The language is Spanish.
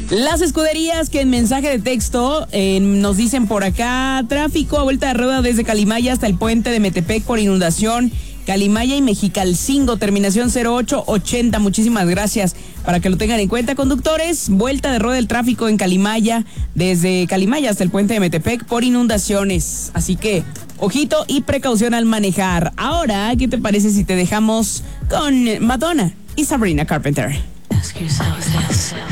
Las escuderías que en mensaje de texto nos dicen por acá: tráfico a vuelta de rueda desde Calimaya hasta el puente de Metepec por inundación. Calimaya y Mexicalcingo, terminación 0880. Muchísimas gracias. Para que lo tengan en cuenta, conductores, vuelta de rueda del tráfico en Calimaya, desde Calimaya hasta el puente de Metepec por inundaciones. Así que, ojito y precaución al manejar. Ahora, ¿qué te parece si te dejamos con Madonna y Sabrina Carpenter?